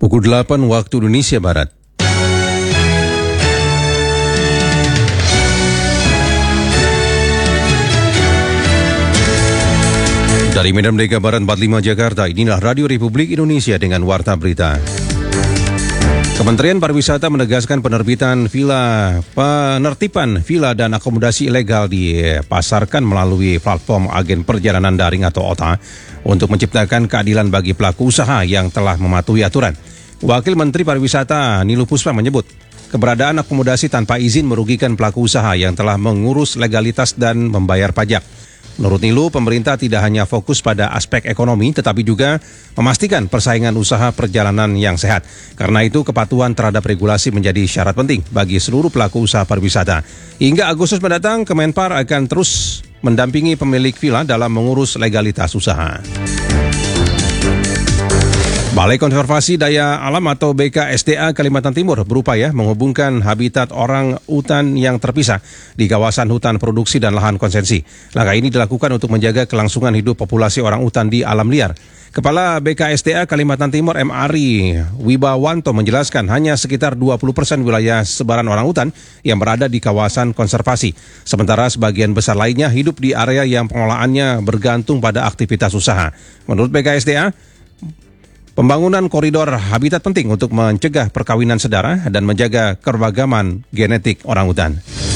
Pukul 8 waktu Indonesia Barat. Dari Medan Merdeka Barat 45 Jakarta, inilah Radio Republik Indonesia dengan Warta Berita. Kementerian Pariwisata menegaskan penertiban villa dan akomodasi ilegal dipasarkan melalui platform agen perjalanan daring atau OTA untuk menciptakan keadilan bagi pelaku usaha yang telah mematuhi aturan. Wakil Menteri Pariwisata Niluh Puspa menyebut, keberadaan akomodasi tanpa izin merugikan pelaku usaha yang telah mengurus legalitas dan membayar pajak. Menurut Niluh, pemerintah tidak hanya fokus pada aspek ekonomi, tetapi juga memastikan persaingan usaha perjalanan yang sehat. Karena itu, kepatuhan terhadap regulasi menjadi syarat penting bagi seluruh pelaku usaha pariwisata. Hingga Agustus mendatang, Kemenpar akan terus mendampingi pemilik villa dalam mengurus legalitas usaha. Balai Konservasi Daya Alam atau BKSDA Kalimantan Timur berupaya menghubungkan habitat orang utan yang terpisah di kawasan hutan produksi dan lahan konsesi. Langkah ini dilakukan untuk menjaga kelangsungan hidup populasi orang utan di alam liar. Kepala BKSDA Kalimantan Timur MRI Wibawanto menjelaskan hanya sekitar 20% wilayah sebaran orang utan yang berada di kawasan konservasi. Sementara sebagian besar lainnya hidup di area yang pengelolaannya bergantung pada aktivitas usaha. Menurut BKSDA, pembangunan koridor habitat penting untuk mencegah perkawinan sedara dan menjaga keragaman genetik orangutan.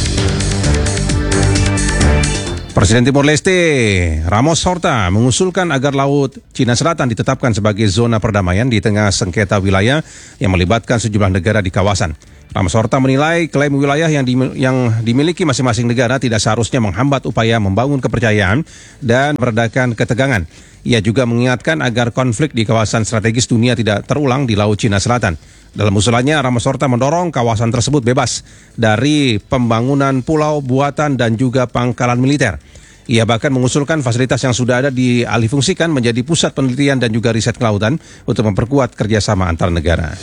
Presiden Timor Leste Ramos Horta mengusulkan agar Laut Cina Selatan ditetapkan sebagai zona perdamaian di tengah sengketa wilayah yang melibatkan sejumlah negara di kawasan. Ramos Horta menilai klaim wilayah yang dimiliki masing-masing negara tidak seharusnya menghambat upaya membangun kepercayaan dan meredakan ketegangan. Ia juga mengingatkan agar konflik di kawasan strategis dunia tidak terulang di Laut Cina Selatan. Dalam usulannya, Ramos Horta mendorong kawasan tersebut bebas dari pembangunan pulau buatan dan juga pangkalan militer. Ia bahkan mengusulkan fasilitas yang sudah ada dialihfungsikan menjadi pusat penelitian dan juga riset kelautan untuk memperkuat kerjasama antar negara.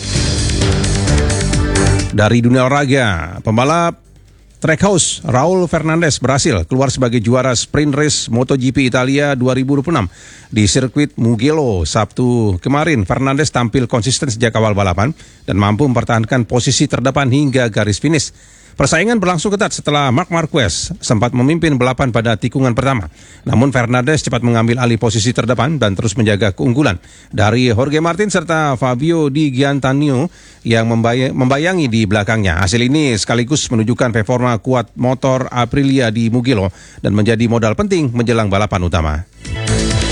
Dari dunia olahraga, pembalap Trackhouse Raul Fernandez berhasil keluar sebagai juara sprint race MotoGP Italia 2026 di sirkuit Mugello Sabtu kemarin. Fernandez tampil konsisten sejak awal balapan dan mampu mempertahankan posisi terdepan hingga garis finish. Persaingan berlangsung ketat setelah Marc Marquez sempat memimpin balapan pada tikungan pertama. Namun Fernandez cepat mengambil alih posisi terdepan dan terus menjaga keunggulan dari Jorge Martin serta Fabio Di Giannantonio yang membayangi di belakangnya. Hasil ini sekaligus menunjukkan performa kuat motor Aprilia di Mugello dan menjadi modal penting menjelang balapan utama.